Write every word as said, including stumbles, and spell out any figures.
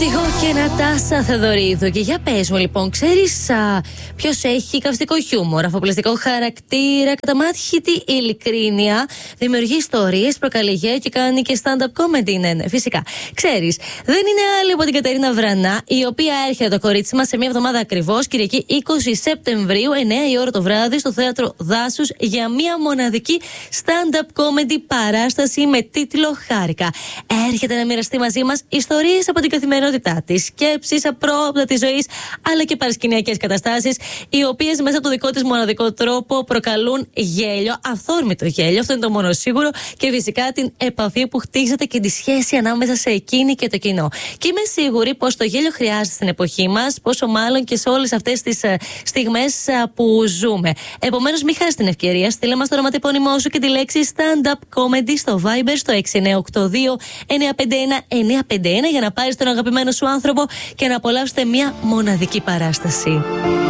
Φορτηγό και Νατάσα Θεοδωρίδου. Και για πες μου, λοιπόν, ξέρεις ποιος έχει καυστικό χιούμορ, αφοπλιστικό χαρακτήρα, καταμάτχητη ειλικρίνεια, δημιουργεί ιστορίες, προκαλεί γέλιο και κάνει και stand-up comedy? Ναι, ναι, φυσικά. Ξέρεις, δεν είναι άλλη από την Κατερίνα Βρανά, η οποία έρχεται το κορίτσι μας σε μια εβδομάδα ακριβώς, Κυριακή είκοσι Σεπτεμβρίου, εννιά η ώρα το βράδυ, στο Θέατρο Δάσους, για μια μοναδική stand-up comedy παράσταση με τίτλο Χάρηκα. Έρχεται να μοιραστεί μαζί μας ιστορίες από την καθημερινότητά της, σκέψεις απρόοπτα της ζωής, αλλά και παρασκηνιακές καταστάσεις, οι οποίες μέσα από το δικό της μοναδικό τρόπο προκαλούν γέλιο, αυθόρμητο γέλιο, αυτό είναι το μόνο σίγουρο, και φυσικά την επαφή που χτίζεται και τη σχέση ανάμεσα σε εκείνη και το κοινό. Και είμαι σίγουρη πως το γέλιο χρειάζεται στην εποχή μας, πόσο μάλλον και σε όλες αυτές τις στιγμές που ζούμε. Επομένως, μην χάσεις την ευκαιρία, στείλε μας το ονοματεπώνυμό σου και τη λέξη stand-up comedy στο Viber στο έξι εννιά οκτώ δύο εννιά πέντε ένα εννιά πέντε ένα για να πάρεις τον αγαπημένο σου άνθρωπο και να απολαύσετε μια μοναδική παράσταση.